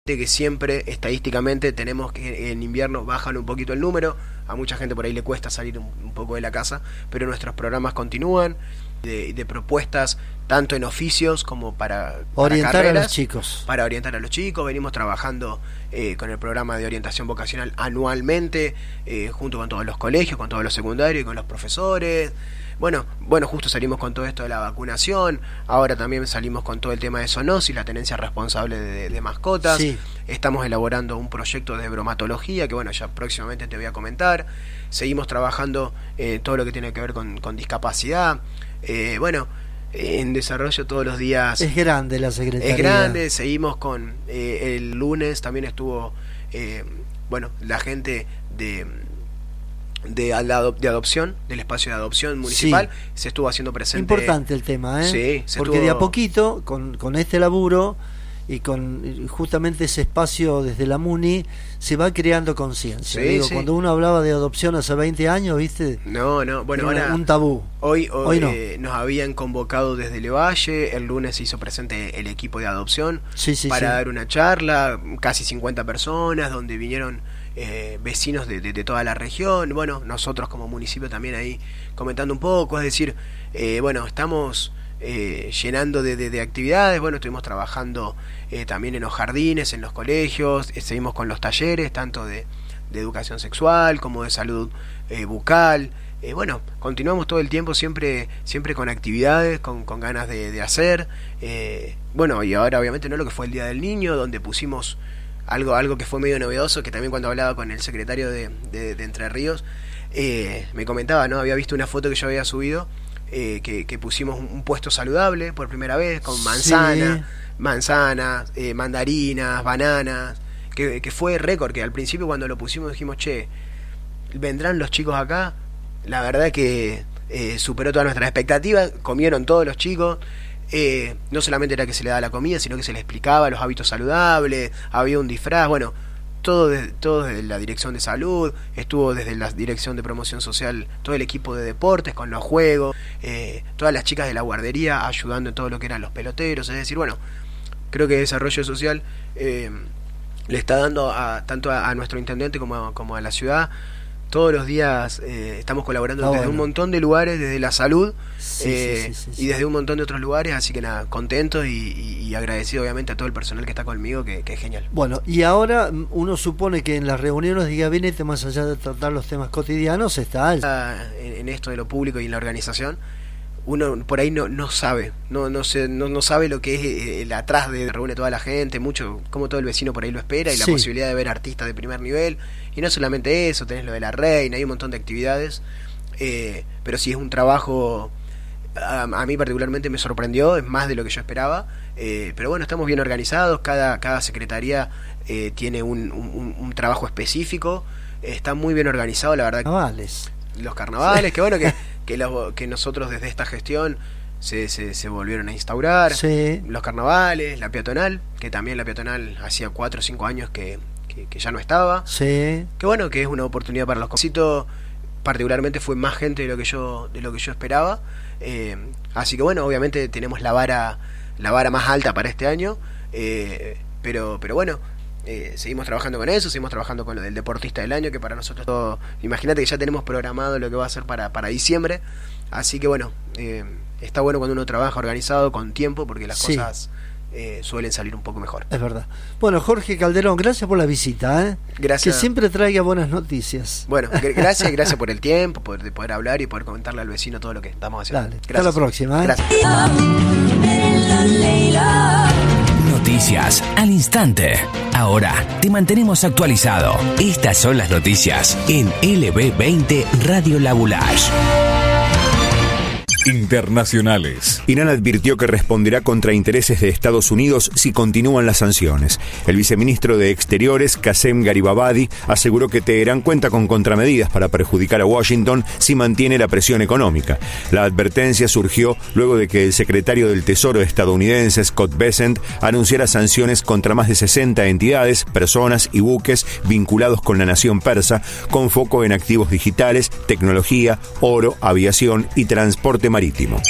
que siempre estadísticamente tenemos que en invierno bajan un poquito el número, a mucha gente por ahí le cuesta salir un poco de la casa, pero nuestros programas continúan de propuestas tanto en oficios como para orientar carreras, a los chicos. Para orientar a los chicos, venimos trabajando con el programa de orientación vocacional anualmente, junto con todos los colegios, con todos los secundarios y con los profesores. Bueno, justo salimos con todo esto de la vacunación, ahora también salimos con todo el tema de zoonosis, la tenencia responsable de mascotas. Sí. Estamos elaborando un proyecto de bromatología que ya próximamente te voy a comentar. Seguimos trabajando todo lo que tiene que ver con discapacidad. En desarrollo todos los días. Es grande la Secretaría. Es grande, seguimos con el lunes también estuvo la gente de adopción, del espacio de adopción municipal, sí. Se estuvo haciendo presente. Importante el tema, Sí, porque de a poquito, con este laburo y con justamente ese espacio desde la MUNI, se va creando conciencia. Sí. Cuando uno hablaba de adopción hace 20 años, ¿viste? No, ahora un tabú. Hoy no. Nos habían convocado desde Levalle, el lunes se hizo presente el equipo de adopción para dar una charla, casi 50 personas, donde vinieron vecinos de toda la región, nosotros como municipio también ahí comentando un poco, es decir, estamos llenando de actividades, estuvimos trabajando también en los jardines, en los colegios, seguimos con los talleres, tanto de educación sexual como de salud bucal, continuamos todo el tiempo siempre con actividades, con ganas de hacer, y ahora obviamente lo que fue el Día del Niño, donde pusimos algo que fue medio novedoso, que también cuando hablaba con el secretario de Entre Ríos, me comentaba, había visto una foto que yo había subido, que pusimos un puesto saludable por primera vez, con manzanas, mandarinas, bananas, que fue récord, que al principio cuando lo pusimos dijimos, vendrán los chicos acá, la verdad que superó todas nuestras expectativas, comieron todos los chicos. No solamente era que se le daba la comida, sino que se le explicaba los hábitos saludables, había un disfraz, todo desde la dirección de salud, estuvo desde la dirección de promoción social, todo el equipo de deportes con los juegos, todas las chicas de la guardería ayudando en todo lo que eran los peloteros, es decir, creo que desarrollo social le está dando tanto a nuestro intendente como a la ciudad. Todos los días estamos colaborando desde un montón de lugares, desde la salud y desde un montón de otros lugares, así que nada, contentos y agradecido obviamente a todo el personal que está conmigo, que es genial. Bueno, y ahora uno supone que en las reuniones de gabinete, más allá de tratar los temas cotidianos, está en esto de lo público y en la organización, uno por ahí no sabe, no sabe lo que es el atrás de reúne toda la gente, mucho, como todo el vecino por ahí lo espera, y la posibilidad de ver artistas de primer nivel, y no solamente eso, tenés lo de la reina, hay un montón de actividades, pero sí es un trabajo, a mí particularmente me sorprendió, es más de lo que yo esperaba, pero estamos bien organizados, cada secretaría tiene un trabajo específico, está muy bien organizado, la verdad. Los carnavales, que nosotros desde esta gestión se volvieron a instaurar, los carnavales, la peatonal, que también la peatonal hacía 4 o 5 años que ya no estaba, que es una oportunidad para los cositos, particularmente fue más gente de lo que yo esperaba, así que obviamente tenemos la vara más alta para este año, pero seguimos trabajando con eso, seguimos trabajando con lo del deportista del año, que para nosotros todo, imagínate que ya tenemos programado lo que va a ser para diciembre, así que está bueno cuando uno trabaja organizado, con tiempo, porque las cosas suelen salir un poco mejor. Es verdad. Bueno, Jorge Calderón, gracias por la visita, Gracias. Que siempre traiga buenas noticias. Gracias por el tiempo, por poder hablar y poder comentarle al vecino todo lo que estamos haciendo. Dale, hasta la próxima. Gracias. Noticias al instante. Ahora te mantenemos actualizado. Estas son las noticias en LB20 Radio Labulash. Internacionales. Irán advirtió que responderá contra intereses de Estados Unidos si continúan las sanciones. El viceministro de Exteriores, Qasem Garibabadi, aseguró que Teherán cuenta con contramedidas para perjudicar a Washington si mantiene la presión económica. La advertencia surgió luego de que el secretario del Tesoro estadounidense, Scott Bessent, anunciara sanciones contra más de 60 entidades, personas y buques vinculados con la nación persa, con foco en activos digitales, tecnología, oro, aviación y transporte marítimo.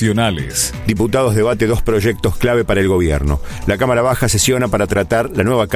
Nacionales. Diputados debate 2 proyectos clave para el gobierno. La Cámara Baja sesiona para tratar la nueva